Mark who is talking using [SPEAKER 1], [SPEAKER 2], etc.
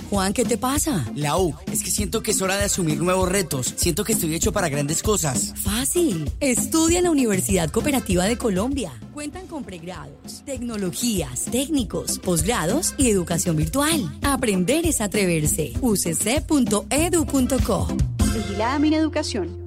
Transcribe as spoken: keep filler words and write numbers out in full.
[SPEAKER 1] Juan, ¿qué te pasa?
[SPEAKER 2] Lau, es que siento que es hora de asumir nuevos retos. Siento que estoy hecho para grandes cosas.
[SPEAKER 1] Fácil. Estudia en la Universidad Cooperativa de Colombia. Cuentan con pregrados, tecnologías, técnicos, posgrados y educación virtual. Aprender es atreverse. u c c punto e d u punto co.
[SPEAKER 3] Vigilada Mineducación.